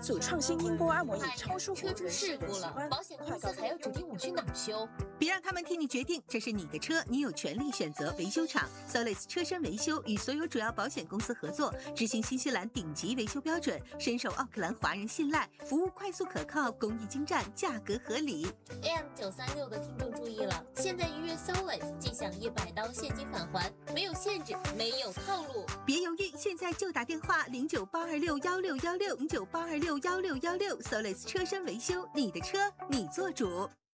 组创新音波按摩椅，超舒服， 车出事故了，保险公司还要指定我去哪儿修？ 别让他们替你决定，这是你的车，你有权利选择维修厂。Solis 车身维修与所有主要保险公司合作，执行新西兰顶级维修标准，深受奥克兰华人信赖，服务快速可靠，工艺精湛，价格合理。 AM936的听众注意了，现在预约 Solis 即享100刀现金返还，没有限制，没有套路。 别犹豫，现在就打电话0982616616，0982616616 ，Solis 车身维修，你的车你做主。